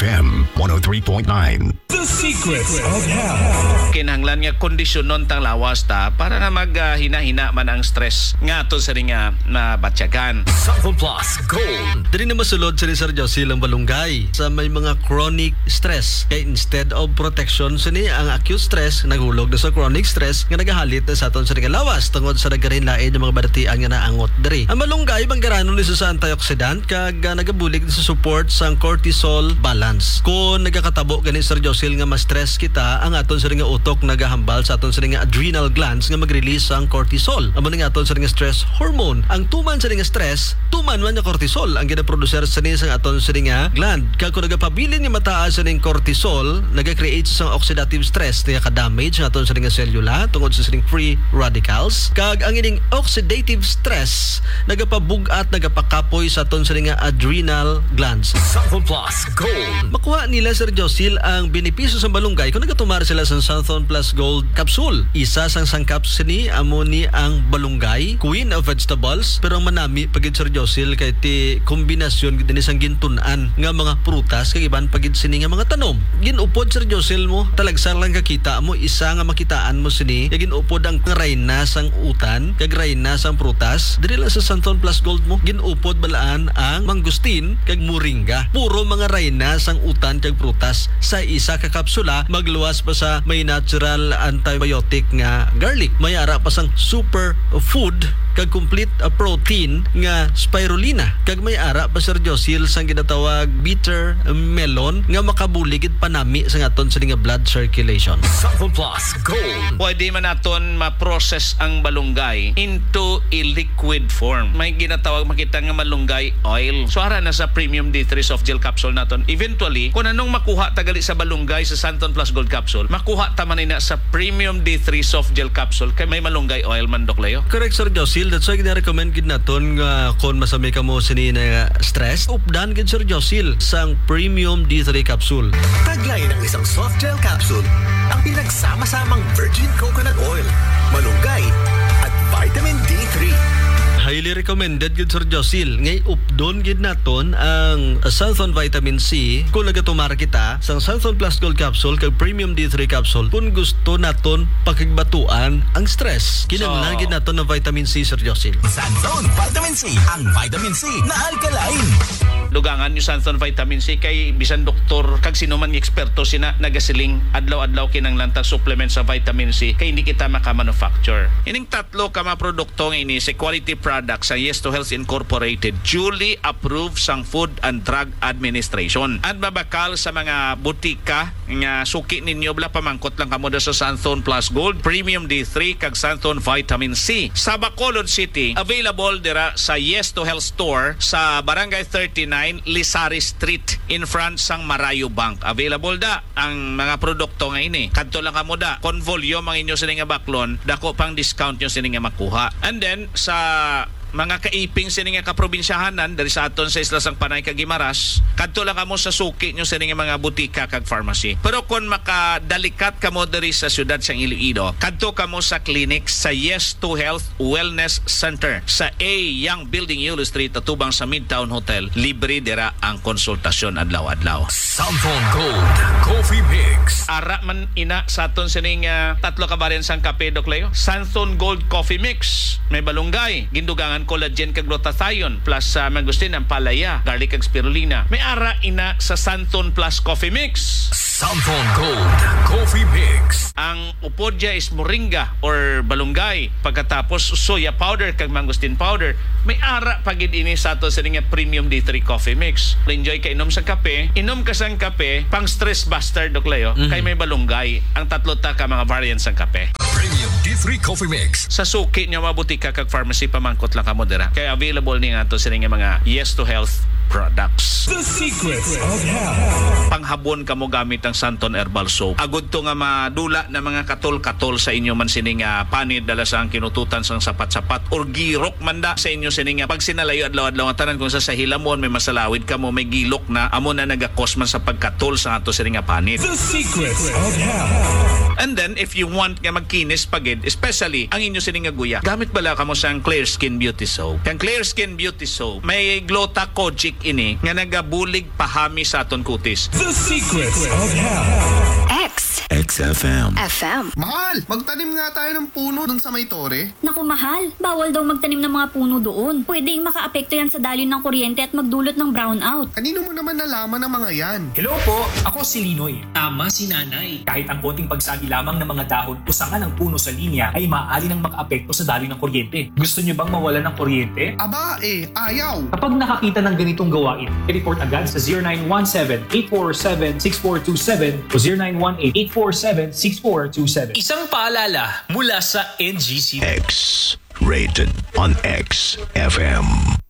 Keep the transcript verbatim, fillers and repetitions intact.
F M one oh three point nine. The Secrets of Health. Kinahanglan nga kondisyon nun tang lawas ta para na maghina-hina man ang stress nga to sa rin nga mabatyagan. Sample Plus Gold. Dili na masulod si Sir Josie lang balunggay sa may mga chronic stress. Kaya instead of protection, sini ang acute stress naghulog na sa chronic stress nga nagahalit na sa aton sa nga lawas tungod sa nagarin lain ng mga baratian nga naangot diri. Ang malunggay banggaranon ni sa antioxidant kag uh, nagabulig sa support sa cortisol balance. Kung nagakatabo gani Sir Josie nga ma-stress kita, ang aton sa nga utok nagahambal sa aton sa nga adrenal glands nga mag-release ang cortisol. Amo nga aton sa nga stress hormone. Ang tuman sa nga stress, tuman man nga cortisol ang gina-producer sa ni sa aton sa nga gland. Kag kung nagapabilin nga mataas sa ning cortisol, naga-create sa oxidative stress nga ka-damage nga aton sa nga selula tungod sa ning free radicals. Kag ang ining oxidative stress nagapabug-at nagapakapoy sa aton sa nga adrenal glands. Sample Plus Gold. Makuha nila Sir Josil ang benepisyo sa balunggay kung nagatumar sila sa Santhon Plus Gold Capsule. Isa sang sangkap sini amo ni ang balunggay, queen of vegetables, pero ang manami pagid Sir Josil kay ti kombinasyon din isang gintunan nga mga prutas kag iban pagid sini nga mga tanom. Ginupod Sir Josil mo, talagsar lang kakita mo isa nga makitaan mo sini, kag ginupod ang rayna sang utan, kag rayna sang prutas. Diri lang sa Santhon Plus Gold mo, ginupod balaan ang mangustin kag moringa. Puro mga rayna sang utan kag prutas sa isa ka kapsula, magluwas pa sa may natural antibiotic nga garlic. May ara pa sang super food kag complete uh, protein nga spirulina. Kag may ara pa Sir Josil sang ginatawag bitter melon nga makabuligid panami sa aton sa nga blood circulation. Sample Plus Gold. Pwede man naton ma-process ang balunggay into a liquid form. May ginatawag makita nga malunggay oil. So ara na sa premium D three soft gel capsule naton. Eventually, kung anong makuha tagali sa balunggay sa Santhon Plus Gold Capsule, makuha ta man na sa premium D three soft gel capsule kay may malunggay oil man Dok Leo. Correct Sir Josil, that's why gina-recommend gid naton nga kung masami ka mo sini na stress, updan gid Sir Josil sang premium D three capsule. Taglay ng isang soft gel capsule ang pinagsama-samang virgin coconut oil, malunggay at vitamin D three. Highly recommended gid Sir Josil. Ngay updon gid naton ang Santhon Vitamin C kung nagatumar kita sang Santhon Plus Gold Capsule kag Premium D three Capsule kung gusto naton pakigbatuan ang stress. Kinahanglan So, gid naton ng Vitamin C Sir Josil. Santhon Vitamin C, ang vitamin C na alkaline. Dugangan yung Santhon Vitamin C kay bisan doktor kag sino man nga eksperto sina nagasiling adlaw-adlaw kinahanglan ta supplement sa vitamin C kay hindi kita maka-manufacture. Ining tatlo ka mga produkto nga ini sa quality products sa Yes to Health Incorporated duly approved sang Food and Drug Administration. At mabakal sa mga butika nga suki ninyo bla pamangkot lang kamo sa Santhon Plus Gold, Premium D three kag Santhon Vitamin C. Sa Bacolod City, available dira sa Yes to Health Store sa Barangay thirty-nine Lisari Street in front sang Marayo Bank. Available da ang mga produkto nga ini. Kadto lang kamo da. Kon volume ang inyo sini nga baklon, dako pang discount nyo sini nga makuha. And then sa mga kaiping sini nga kaprobinsyahanan dari sa aton sa Isla sang Panay kag Guimaras, kadto lang kamo sa suki nyo sini nga mga butika kag pharmacy. Pero kung makadalikat kamo diri sa syudad sang Iloilo, kadto kamo sa clinic sa Yes to Health Wellness Center sa A Young Building Yulo Street atubang sa Midtown Hotel. Libre dira ang konsultasyon adlaw-adlaw. Samthon Gold Coffee Mix. Ara man ina sa aton sining uh, tatlo ka variant sang kape Dok Leo. Santhon Gold Coffee Mix, may balunggay, gindugangan collagen kag glutathione plus sa uh, mangustin ang palaya, garlic kag spirulina. May ara ina sa Santhon Plus Coffee Mix. Samthon Gold Coffee Mix. Ang upodya is moringa or balunggay, pagkatapos soya powder kag mangustin powder. May ara pagid ini sa ato sa nga Premium D three Coffee Mix. Enjoy ka inom sa kape, inom ka sang kape pang stress buster Dok Leo, mm-hmm. kay may balunggay. Ang tatlo ta ka mga variants sang kape. Premium D three Coffee Mix. Sa suki nyo mga butika kag pharmacy pamangkot lang kamo dira. Kaya available ni nga to sa nga mga Yes to Health products. The Secrets of Health. Panghabon kamo gamit ang Santhon Herbal Soap. Agud to nga madula na mga katol-katol sa inyo man sining uh, panid dala sa ang kinututan sang sapat-sapat or girok manda sa inyo sining uh, pag sinalayo adlaw-adlaw nga tanan kung sa sa hilamon may masalawid kamo may gilok na amo na nagakos man sa pagkatol sa ato sining uh, panid. The Secrets of Health. And then, if you want nga magkinis pagid, especially ang inyo siningaguya, gamit bala ka mo sang Clear Skin Beauty Soap. Kang Clear Skin Beauty Soap, may glutathione ini nga nagabulig pahami sa aton kutis. The secret of health. X X F M. F M. Mahal, magtanim nga tayo ng puno dun sa may tore. Naku mahal, bawal daw magtanim ng mga puno doon. Pwedeng makaapekto yan sa daloy ng kuryente at magdulot ng brownout. Kanino mo naman nalaman ng mga yan? Hello po, ako si Linoy. Tama si nanay. Kahit ang konting pagsagi lamang ng mga dahon o sanga ng puno sa linya ay maaari ng makaapekto sa daloy ng kuryente. Gusto niyo bang mawala ng kuryente? Aba eh, ayaw. Kapag nakakita ng ganitong gawain, i-report agad sa zero nine one seven, eight four seven, six four two seven o zero nine one eight, eight four seven, six four two seven. Isang paalala mula sa N G C. X rated on X F M.